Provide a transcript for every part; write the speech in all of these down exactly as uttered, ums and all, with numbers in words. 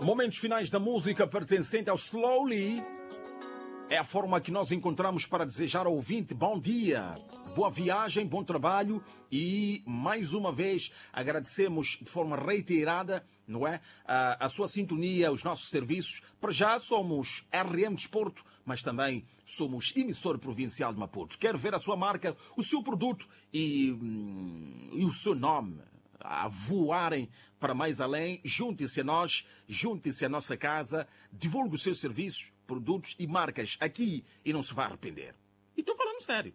Momentos finais da música pertencente ao Slowly. É a forma que nós encontramos para desejar ao ouvinte bom dia, boa viagem, bom trabalho e, mais uma vez, agradecemos de forma reiterada, não é, a, a sua sintonia, os nossos serviços. Para já somos R M Desporto, mas também somos emissora provincial de Maputo. Quer ver a sua marca, o seu produto e, hum, e o seu nome a voarem para mais além? Junte-se a nós, junte-se à nossa casa, divulgue os seus serviços, produtos e marcas aqui e não se vai arrepender. E estou falando sério.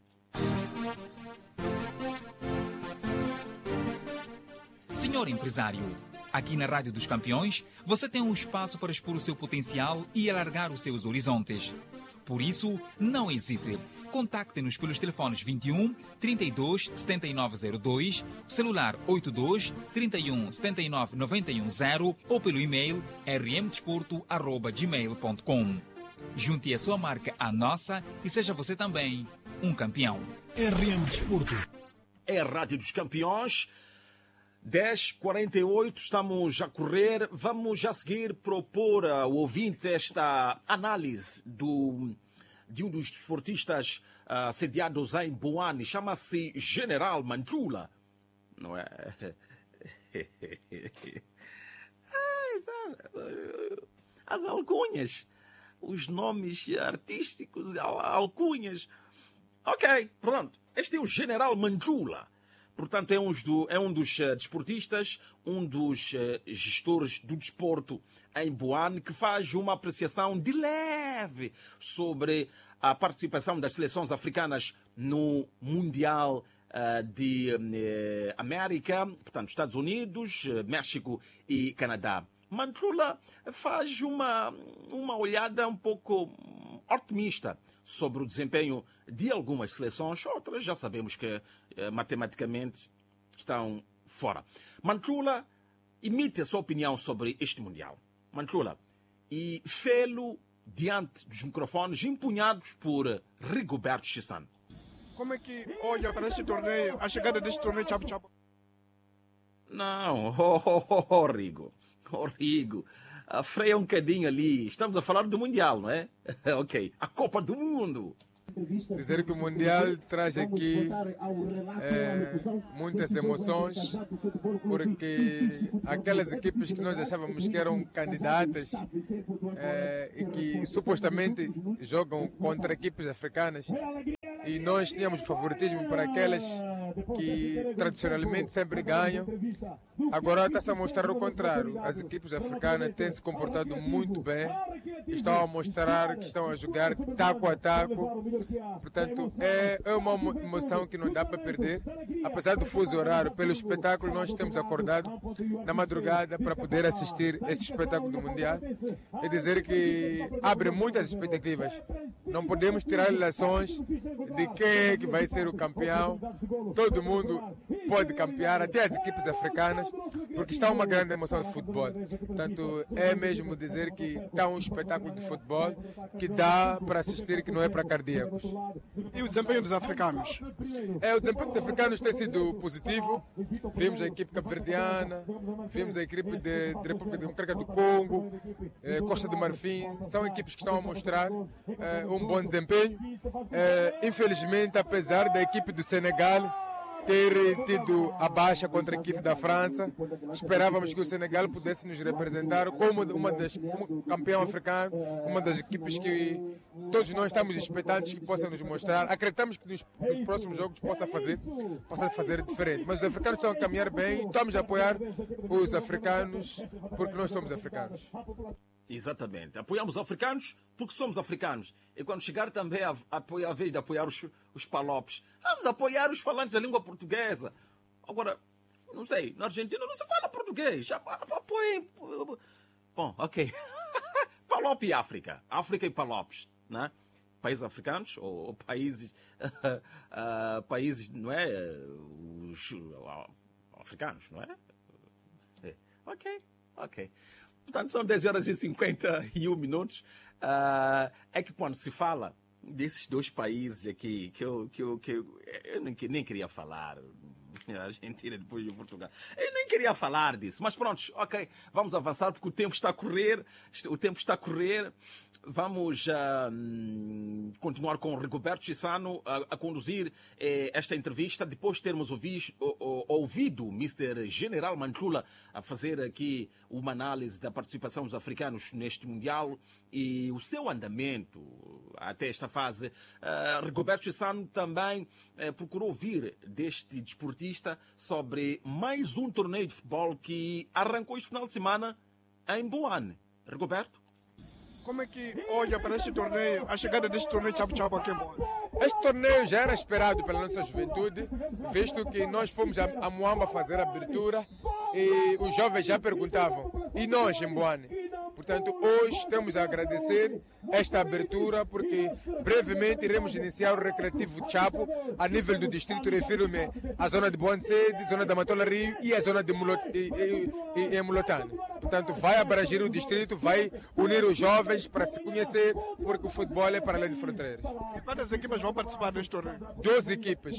Senhor empresário, aqui na Rádio dos Campeões, você tem um espaço para expor o seu potencial e alargar os seus horizontes. Por isso, não hesite. Contacte-nos pelos telefones vinte e um, trinta e dois, setenta e nove zero dois, celular oitenta e dois, trinta e um, setenta e nove, noventa e um zero ou pelo e-mail r m desporto arroba gmail ponto com. Junte a sua marca à nossa e seja você também um campeão. R M Desporto. É a Rádio dos Campeões. dez e quarenta e oito, estamos a correr. Vamos já seguir propor ao ouvinte esta análise do, de um dos desportistas uh, sediados em Boane. Chama-se General Manjula. Não é? Ai, sabe? As alcunhas, os nomes artísticos, al alcunhas. Ok, pronto. Este é o General Manjula. Portanto, é um, do, é um dos uh, desportistas, um dos uh, gestores do desporto em Boane, que faz uma apreciação de leve sobre a participação das seleções africanas no Mundial uh, de uh, América, portanto, Estados Unidos, uh, México e Canadá. Manjula faz uma, uma olhada um pouco otimista sobre o desempenho de algumas seleções, outras já sabemos que eh, matematicamente estão fora. Manjula emite a sua opinião sobre este Mundial. Manjula, e fê-lo diante dos microfones empunhados por Rigoberto Chisano. Como é que olha para este torneio, a chegada deste torneio Chapo-Chapo? Não, oh, oh, oh, oh, Rigo, oh, Rigo. Uh, freia um bocadinho ali. Estamos a falar do Mundial, não é? Ok. A Copa do Mundo. Dizer que o Mundial traz aqui é, muitas emoções, porque aquelas equipes que nós achávamos que eram candidatas é, e que supostamente jogam contra equipes africanas, e nós tínhamos favoritismo para aquelas que tradicionalmente sempre ganham. Agora está-se a mostrar o contrário. As equipes africanas têm se comportado muito bem, estão a mostrar que estão a jogar taco a taco. Portanto, é, é uma emoção que não dá para perder. Apesar do fuso horário, pelo espetáculo, nós temos acordado na madrugada para poder assistir este espetáculo do Mundial e dizer que abre muitas expectativas. Não podemos tirar relações de quem é que vai ser o campeão. Todo mundo pode campear, até as equipes africanas, porque está uma grande emoção de futebol. Portanto, é mesmo dizer que está um espetáculo de futebol que dá para assistir, que não é para cardíacos. E o desempenho dos africanos? É, o desempenho dos africanos tem sido positivo. Vimos a equipe cabo-verdiana, vimos a equipe de, de República Democrática do Congo, eh, Costa do Marfim. São equipes que estão a mostrar eh, um bom desempenho. Eh, infelizmente, apesar da equipe do Senegal ter tido a baixa contra a equipe da França, esperávamos que o Senegal pudesse nos representar como uma das como campeão africano, uma das equipes que todos nós estamos expectantes que possa nos mostrar. Acreditamos que nos, nos próximos jogos possa fazer, possa fazer diferente. Mas os africanos estão a caminhar bem e estamos a apoiar os africanos porque nós somos africanos. Exatamente. Apoiamos os africanos porque somos africanos. E quando chegar também a, a, a vez de apoiar os, os palopes, vamos apoiar os falantes da língua portuguesa. Agora, não sei, na Argentina não se fala português. Apoiem. Bom, ok. Palope e África. África e palopes, né? Países africanos ou, ou países, uh, países, não é? Os uh, africanos, não é? Ok, ok. Portanto, são dez horas e cinquenta e um minutos. Uh, é que quando se fala desses dois países aqui, que eu, que eu, que eu, eu nem, nem queria falar, A Argentina depois de Portugal. Eu nem queria falar disso, mas pronto, ok, vamos avançar porque o tempo está a correr, o tempo está a correr. Vamos uh, continuar com o Rigoberto Chissano a, a conduzir eh, esta entrevista, depois de termos ouvido, ou, ouvido o mister General Mantula a fazer aqui uma análise da participação dos africanos neste Mundial e o seu andamento até esta fase. Uh, Rigoberto Chissano também uh, procurou ouvir deste desportista sobre mais um torneio de futebol que arrancou este final de semana em Boane. Rigoberto? Como é que olha para este torneio, a chegada deste torneio Chapo-Chapo aqui em Boane? Este torneio já era esperado pela nossa juventude, visto que nós fomos a, a Moamba fazer a abertura e os jovens já perguntavam, e nós em Boane? Portanto, hoje temos a agradecer esta abertura, porque brevemente iremos iniciar o Recreativo Chapo a nível do distrito, refiro-me à zona de Boane Sede, zona da Matola Rio e a zona de Mulot, e, e, e, e Mulotano. Portanto, vai abranger o distrito, vai unir os jovens para se conhecer, porque o futebol é para além de fronteiras. E quantas equipas vão participar neste torneio? doze equipas.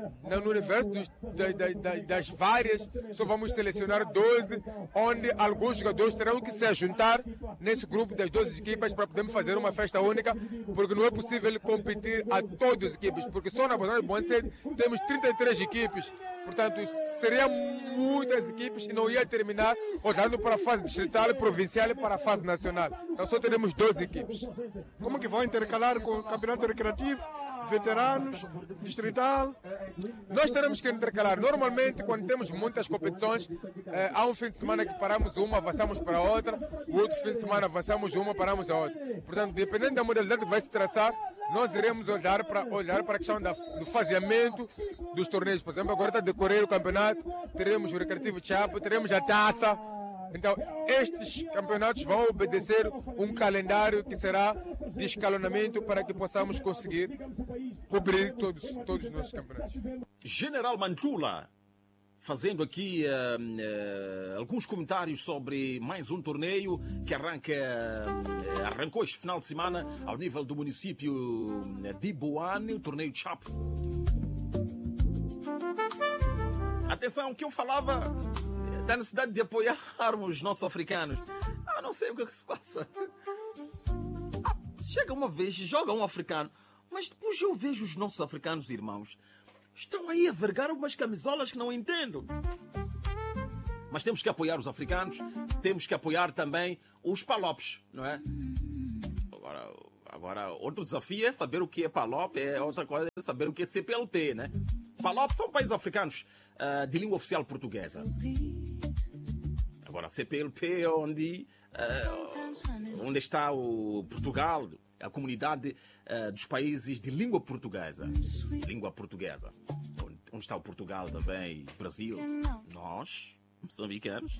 No universo dos, da, da, da, das várias, só vamos selecionar doze, onde alguns jogadores terão que se juntar nesse grupo das doze equipas para podermos fazer uma festa única, porque não é possível competir a todas as equipes, porque só na zona de Boane Sede temos trinta e três equipes. Portanto, seriam muitas equipes e não ia terminar olhando para a fase distrital, provincial e para a fase nacional. Então só teremos doze equipes. Como que vão intercalar com o campeonato recreativo, veteranos, distrital? Nós teremos que intercalar. Normalmente, quando temos muitas competições, eh, há um fim de semana que paramos uma, avançamos para a outra, o outro fim de semana avançamos uma, paramos a outra. Portanto, dependendo da modalidade que vai se traçar, nós iremos olhar para, olhar para a questão da, do faseamento dos torneios. Por exemplo, agora está a decorrer o campeonato, teremos o Recreativo Chapo, teremos a taça. Então, estes campeonatos vão obedecer um calendário que será de escalonamento para que possamos conseguir cobrir todos, todos os nossos campeonatos. General Mantula, fazendo aqui uh, uh, alguns comentários sobre mais um torneio que arranca, uh, arrancou este final de semana ao nível do município de Boane, o torneio Chapo. Atenção, que eu falava da necessidade de apoiarmos os nossos africanos. Ah, não sei o que, é que se passa. Ah, chega uma vez, joga um africano, mas depois eu vejo os nossos africanos irmãos estão aí a vergar umas camisolas que não entendo. Mas temos que apoiar os africanos, temos que apoiar também os palopes, não é? Agora, agora outro desafio é saber o que é palop, é outra coisa é saber o que é C P L P, né? Palop são países africanos uh, de língua oficial portuguesa. Agora, C P L P é onde, uh, onde está o Portugal, a comunidade uh, dos países de língua portuguesa. Língua portuguesa. Onde, onde está o Portugal também, Brasil. Nós, moçambicanos.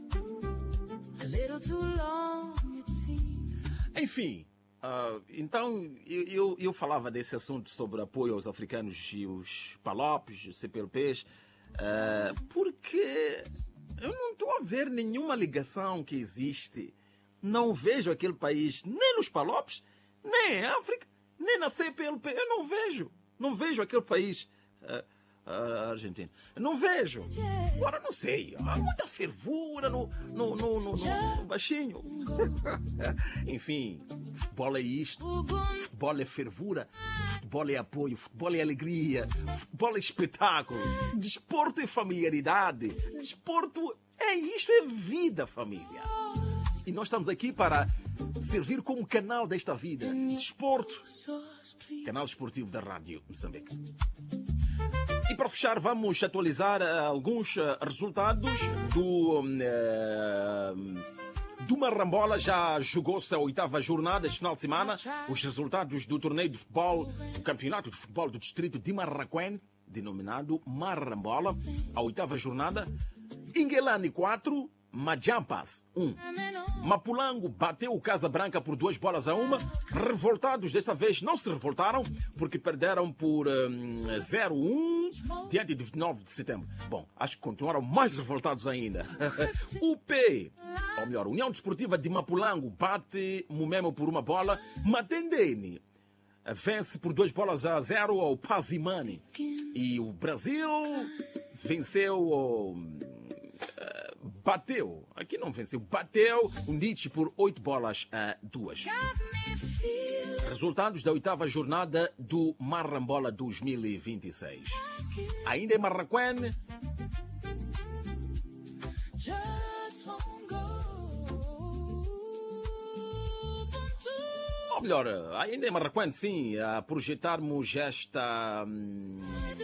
Enfim, uh, então eu, eu, eu falava desse assunto sobre apoio aos africanos e os palopes, os C P L Ps, uh, porque eu não estou a ver nenhuma ligação que existe. Não vejo aquele país nem nos palopes, nem em África, nem na C P L P. Eu não vejo. Não vejo aquele país, uh, uh, Argentina. Não vejo. Agora não sei. Há muita fervura no, no, no, no, no, no baixinho. Enfim, futebol é isto. Futebol é fervura. Futebol é apoio. Futebol é alegria. Futebol é espetáculo. Desporto é familiaridade. Desporto é isto, é vida, família. E nós estamos aqui para servir como canal desta vida. Desporto. Canal esportivo da Rádio Moçambique. E para fechar, vamos atualizar uh, alguns uh, resultados do... Uh, do Marambola. Já jogou-se a oitava jornada este final de semana. Os resultados do torneio de futebol, do campeonato de futebol do distrito de Marraquém, denominado Marambola. A oitava jornada. Inguelani quatro, Majampas um. Mapulango bateu o Casa Branca por duas bolas a uma. Revoltados desta vez não se revoltaram porque perderam por um, zero a um diante de vinte e nove de setembro. Bom, acho que continuaram mais revoltados ainda. U P, ou melhor, União Desportiva de Mapulango bate Mumemo por uma bola. Matendeni vence por duas bolas a zero ao Pazimani. E o Brasil venceu, uh, bateu, aqui não venceu, bateu o Nietzsche por oito bolas a duas. Resultados da oitava jornada do Marrambola dois mil e vinte e seis. Ainda em Marraquém, ou melhor, ainda em Marraquém, sim, a projetarmos esta... Hum,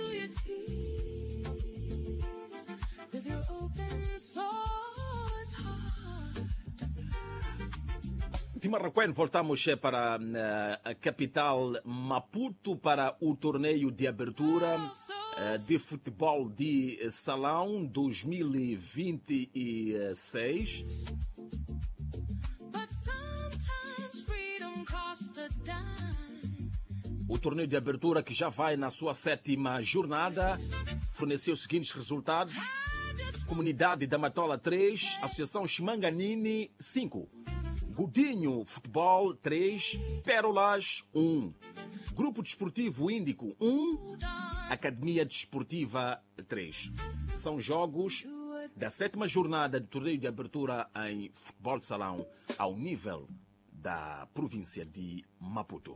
de Marraquém voltamos para uh, a capital Maputo para o torneio de abertura uh, de futebol de salão dois mil e vinte e seis. O torneio de abertura, que já vai na sua sétima jornada, forneceu os seguintes resultados: Comunidade da Matola três, Associação Chimanganini cinco, Godinho Futebol três, Pérolas um, Grupo Desportivo Índico um, Academia Desportiva três. São jogos da sétima jornada do torneio de abertura em futebol de salão ao nível da província de Maputo.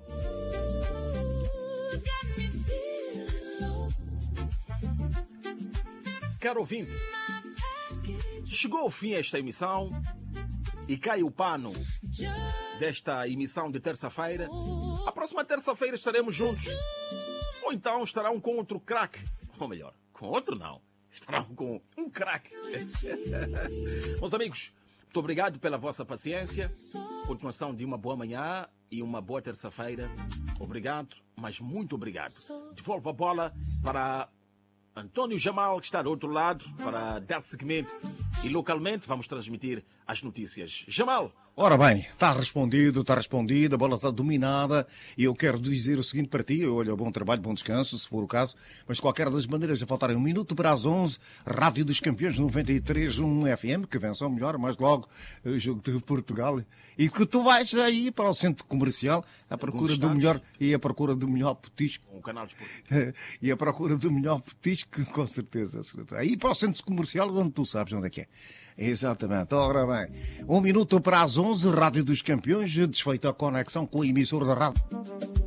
Caro ouvinte, chegou ao fim esta emissão e cai o pano desta emissão de terça-feira. A próxima terça-feira estaremos juntos. Ou então estarão com outro craque. Ou melhor, com outro não. Estarão com um craque. Meus amigos, muito obrigado pela vossa paciência. Continuação de uma boa manhã e uma boa terça-feira. Obrigado, mas muito obrigado. Devolvo a bola para António Jamal, que está do outro lado, para dar seguimento. E localmente vamos transmitir as notícias. Jamal! Ora bem, está respondido, está respondido, a bola está dominada e eu quero dizer o seguinte para ti, olha, bom trabalho, bom descanso, se for o caso, mas de qualquer das maneiras, a faltarem um minuto para as onze, Rádio dos Campeões noventa e três ponto um F M, que vença melhor, mais logo, o jogo de Portugal, e que tu vais aí para o centro comercial à procura do melhor, e à procura do melhor petisco. Um canal desportivo. E à procura do melhor petisco, com certeza. Aí para o centro comercial, onde tu sabes onde é que é. Exatamente. Ora bem, um minuto para as onze, Rádio dos Campeões, desfeita a conexão com o emissor da rádio.